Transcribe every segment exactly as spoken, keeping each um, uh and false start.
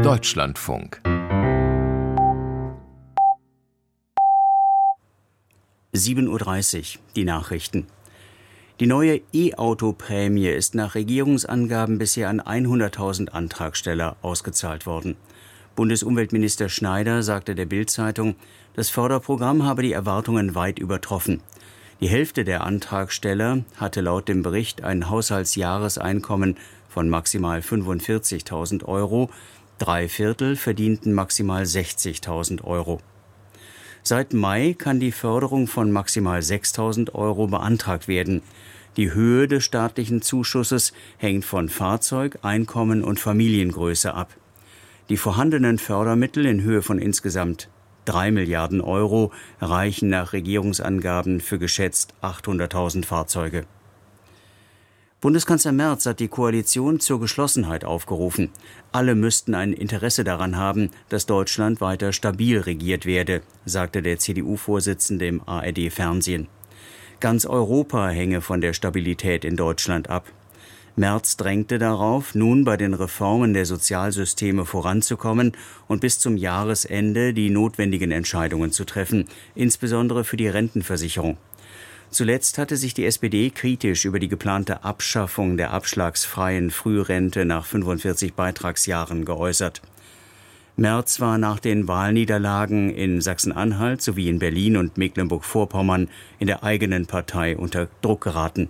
Deutschlandfunk. sieben Uhr dreißig, die Nachrichten. Die neue E-Auto-Prämie ist nach Regierungsangaben bisher an hunderttausend Antragsteller ausgezahlt worden. Bundesumweltminister Schneider sagte der Bild-Zeitung, das Förderprogramm habe die Erwartungen weit übertroffen. Die Hälfte der Antragsteller hatte laut dem Bericht ein Haushaltsjahreseinkommen von maximal fünfundvierzigtausend Euro, drei Viertel verdienten maximal sechzigtausend Euro. Seit Mai kann die Förderung von maximal sechstausend Euro beantragt werden. Die Höhe des staatlichen Zuschusses hängt von Fahrzeug, Einkommen und Familiengröße ab. Die vorhandenen Fördermittel in Höhe von insgesamt drei Milliarden Euro reichen nach Regierungsangaben für geschätzt achthunderttausend Fahrzeuge. Bundeskanzler Merz hat die Koalition zur Geschlossenheit aufgerufen. Alle müssten ein Interesse daran haben, dass Deutschland weiter stabil regiert werde, sagte der C D U-Vorsitzende im A R D-Fernsehen. Ganz Europa hänge von der Stabilität in Deutschland ab. Merz drängte darauf, nun bei den Reformen der Sozialsysteme voranzukommen und bis zum Jahresende die notwendigen Entscheidungen zu treffen, insbesondere für die Rentenversicherung. Zuletzt hatte sich die S P D kritisch über die geplante Abschaffung der abschlagsfreien Frührente nach fünfundvierzig Beitragsjahren geäußert. Merz war nach den Wahlniederlagen in Sachsen-Anhalt sowie in Berlin und Mecklenburg-Vorpommern in der eigenen Partei unter Druck geraten.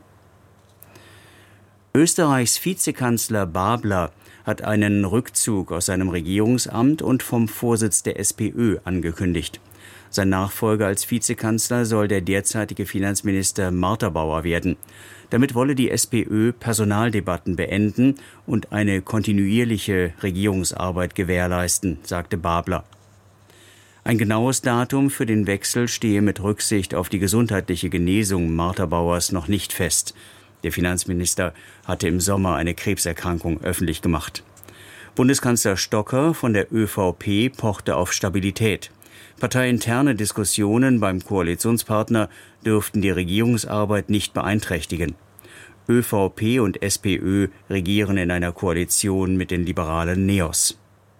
Österreichs Vizekanzler Babler hat einen Rückzug aus seinem Regierungsamt und vom Vorsitz der SPÖ angekündigt. Sein Nachfolger als Vizekanzler soll der derzeitige Finanzminister Marterbauer werden. Damit wolle die SPÖ Personaldebatten beenden und eine kontinuierliche Regierungsarbeit gewährleisten, sagte Babler. Ein genaues Datum für den Wechsel stehe mit Rücksicht auf die gesundheitliche Genesung Marterbauers noch nicht fest. Der Finanzminister hatte im Sommer eine Krebserkrankung öffentlich gemacht. Bundeskanzler Stocker von der ÖVP pochte auf Stabilität. Parteiinterne Diskussionen beim Koalitionspartner dürften die Regierungsarbeit nicht beeinträchtigen. ÖVP und SPÖ regieren in einer Koalition mit den liberalen Neos.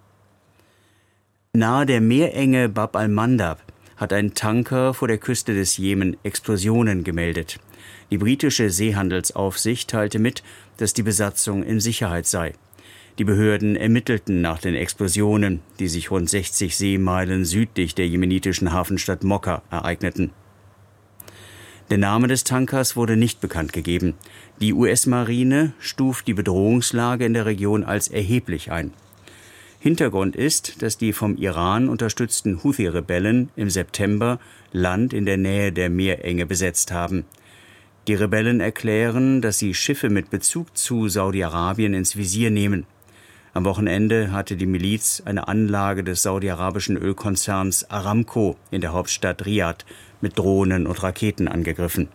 Nahe der Meerenge Bab al-Mandab hat ein Tanker vor der Küste des Jemen Explosionen gemeldet. Die britische Seehandelsaufsicht teilte mit, dass die Besatzung in Sicherheit sei. Die Behörden ermittelten nach den Explosionen, die sich rund sechzig Seemeilen südlich der jemenitischen Hafenstadt Mokka ereigneten. Der Name des Tankers wurde nicht bekannt gegeben. Die U S-Marine stuft die Bedrohungslage in der Region als erheblich ein. Hintergrund ist, dass die vom Iran unterstützten Houthi-Rebellen im September Land in der Nähe der Meerenge besetzt haben. Die Rebellen erklären, dass sie Schiffe mit Bezug zu Saudi-Arabien ins Visier nehmen. Am Wochenende hatte die Miliz eine Anlage des saudi-arabischen Ölkonzerns Aramco in der Hauptstadt Riad mit Drohnen und Raketen angegriffen.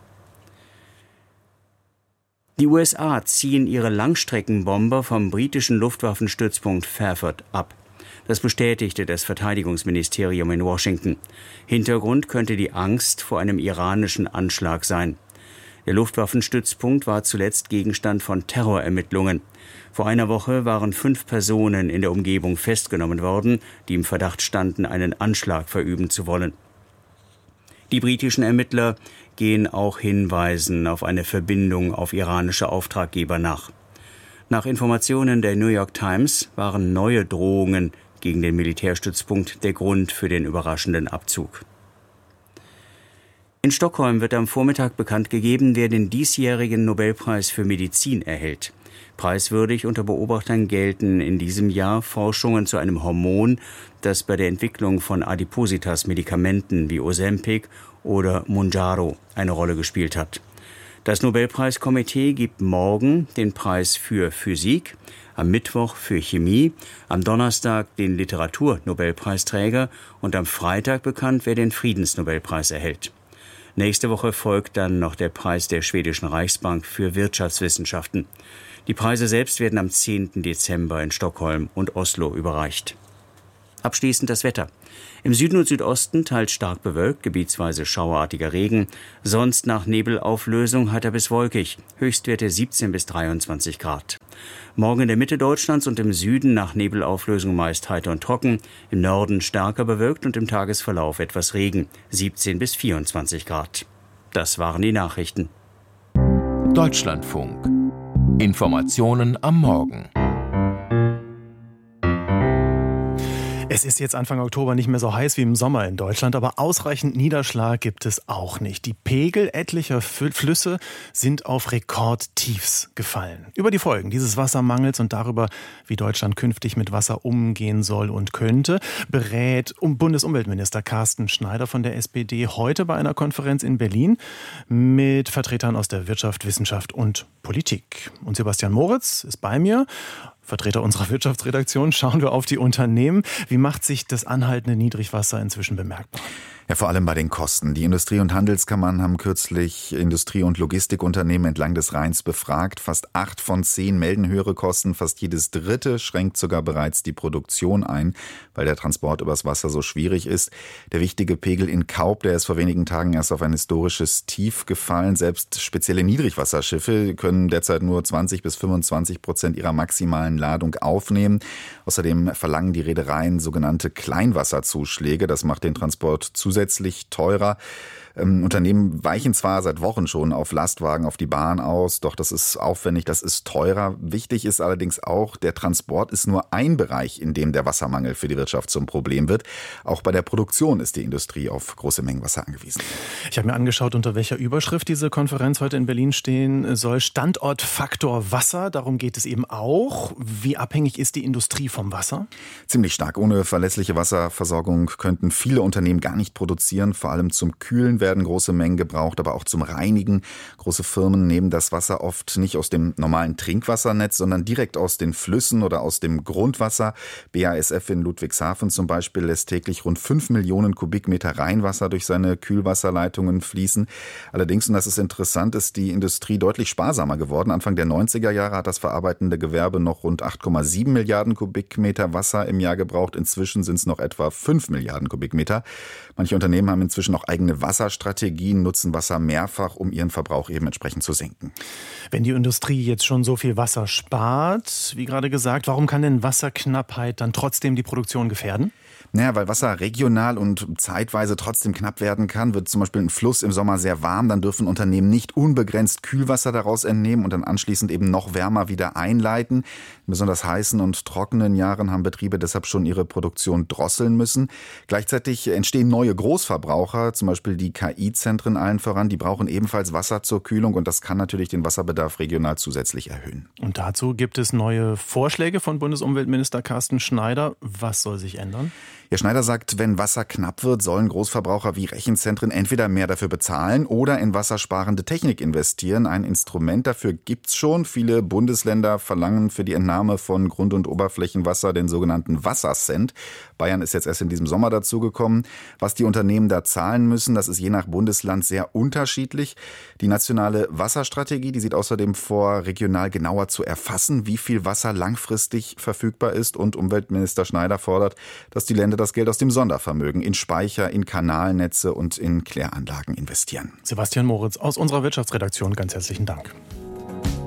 Die U S A ziehen ihre Langstreckenbomber vom britischen Luftwaffenstützpunkt Fairford ab. Das bestätigte das Verteidigungsministerium in Washington. Hintergrund könnte die Angst vor einem iranischen Anschlag sein. Der Luftwaffenstützpunkt war zuletzt Gegenstand von Terrorermittlungen. Vor einer Woche waren fünf Personen in der Umgebung festgenommen worden, die im Verdacht standen, einen Anschlag verüben zu wollen. Die britischen Ermittler gehen auch Hinweisen auf eine Verbindung auf iranische Auftraggeber nach. Nach Informationen der New York Times waren neue Drohungen gegen den Militärstützpunkt der Grund für den überraschenden Abzug. In Stockholm wird am Vormittag bekannt gegeben, wer den diesjährigen Nobelpreis für Medizin erhält. Preiswürdig unter Beobachtern gelten in diesem Jahr Forschungen zu einem Hormon, das bei der Entwicklung von Adipositas-Medikamenten wie Ozempic oder Mounjaro eine Rolle gespielt hat. Das Nobelpreiskomitee gibt morgen den Preis für Physik, am Mittwoch für Chemie, am Donnerstag den Literaturnobelpreisträger und am Freitag bekannt, wer den Friedensnobelpreis erhält. Nächste Woche folgt dann noch der Preis der Schwedischen Reichsbank für Wirtschaftswissenschaften. Die Preise selbst werden am zehnten Dezember in Stockholm und Oslo überreicht. Abschließend das Wetter. Im Süden und Südosten teils stark bewölkt, gebietsweise schauerartiger Regen. Sonst nach Nebelauflösung heiter bis wolkig. Höchstwerte siebzehn bis dreiundzwanzig Grad. Morgen in der Mitte Deutschlands und im Süden nach Nebelauflösung meist heiter und trocken. Im Norden stärker bewölkt und im Tagesverlauf etwas Regen. siebzehn bis vierundzwanzig Grad. Das waren die Nachrichten. Deutschlandfunk. Informationen am Morgen. Es ist jetzt Anfang Oktober nicht mehr so heiß wie im Sommer in Deutschland, aber ausreichend Niederschlag gibt es auch nicht. Die Pegel etlicher Flüsse sind auf Rekordtiefs gefallen. Über die Folgen dieses Wassermangels und darüber, wie Deutschland künftig mit Wasser umgehen soll und könnte, berät Bundesumweltminister Carsten Schneider von der S P D heute bei einer Konferenz in Berlin mit Vertretern aus der Wirtschaft, Wissenschaft und Politik. Und Sebastian Moritz ist bei mir. Vertreter unserer Wirtschaftsredaktion, schauen wir auf die Unternehmen. Wie macht sich das anhaltende Niedrigwasser inzwischen bemerkbar? Ja, vor allem bei den Kosten. Die Industrie- und Handelskammern haben kürzlich Industrie- und Logistikunternehmen entlang des Rheins befragt. Fast acht von zehn melden höhere Kosten. Fast jedes Dritte schränkt sogar bereits die Produktion ein, weil der Transport übers Wasser so schwierig ist. Der wichtige Pegel in Kaub, der ist vor wenigen Tagen erst auf ein historisches Tief gefallen. Selbst spezielle Niedrigwasserschiffe können derzeit nur zwanzig bis fünfundzwanzig Prozent ihrer maximalen Ladung aufnehmen. Außerdem verlangen die Reedereien sogenannte Kleinwasserzuschläge. Das macht den Transport zusätzlich Zusätzlich teurer. Ähm, Unternehmen weichen zwar seit Wochen schon auf Lastwagen, auf die Bahn aus, doch das ist aufwendig, das ist teurer. Wichtig ist allerdings auch, der Transport ist nur ein Bereich, in dem der Wassermangel für die Wirtschaft zum Problem wird. Auch bei der Produktion ist die Industrie auf große Mengen Wasser angewiesen. Ich habe mir angeschaut, unter welcher Überschrift diese Konferenz heute in Berlin stehen soll. Standortfaktor Wasser, darum geht es eben auch. Wie abhängig ist die Industrie vom Wasser? Ziemlich stark. Ohne verlässliche Wasserversorgung könnten viele Unternehmen gar nicht produzieren. Vor allem zum Kühlen werden große Mengen gebraucht, aber auch zum Reinigen. Große Firmen nehmen das Wasser oft nicht aus dem normalen Trinkwassernetz, sondern direkt aus den Flüssen oder aus dem Grundwasser. B A S F in Ludwigshafen zum Beispiel lässt täglich rund fünf Millionen Kubikmeter Rheinwasser durch seine Kühlwasserleitungen fließen. Allerdings, und das ist interessant, ist die Industrie deutlich sparsamer geworden. Anfang der neunziger Jahre hat das verarbeitende Gewerbe noch rund acht Komma sieben Milliarden Kubikmeter Wasser im Jahr gebraucht. Inzwischen sind es noch etwa fünf Milliarden Kubikmeter. Manche Unternehmen haben inzwischen auch eigene Wasserstrategien, nutzen Wasser mehrfach, um ihren Verbrauch eben entsprechend zu senken. Wenn die Industrie jetzt schon so viel Wasser spart, wie gerade gesagt, warum kann denn Wasserknappheit dann trotzdem die Produktion gefährden? Naja, weil Wasser regional und zeitweise trotzdem knapp werden kann, wird zum Beispiel ein Fluss im Sommer sehr warm, dann dürfen Unternehmen nicht unbegrenzt Kühlwasser daraus entnehmen und dann anschließend eben noch wärmer wieder einleiten. In besonders heißen und trockenen Jahren haben Betriebe deshalb schon ihre Produktion drosseln müssen. Gleichzeitig entstehen neue Großverbraucher, zum Beispiel die K I-Zentren allen voran, die brauchen ebenfalls Wasser zur Kühlung und das kann natürlich den Wasserbedarf regional zusätzlich erhöhen. Und dazu gibt es neue Vorschläge von Bundesumweltminister Carsten Schneider. Was soll sich ändern? Herr Schneider sagt, wenn Wasser knapp wird, sollen Großverbraucher wie Rechenzentren entweder mehr dafür bezahlen oder in wassersparende Technik investieren. Ein Instrument dafür gibt's schon. Viele Bundesländer verlangen für die Entnahme von Grund- und Oberflächenwasser den sogenannten Wassercent. Bayern ist jetzt erst in diesem Sommer dazugekommen. Was die Unternehmen da zahlen müssen, das ist je nach Bundesland sehr unterschiedlich. Die nationale Wasserstrategie, die sieht außerdem vor, regional genauer zu erfassen, wie viel Wasser langfristig verfügbar ist. Und Umweltminister Schneider fordert, dass die Länder das Geld aus dem Sondervermögen in Speicher, in Kanalnetze und in Kläranlagen investieren. Sebastian Moritz aus unserer Wirtschaftsredaktion, ganz herzlichen Dank.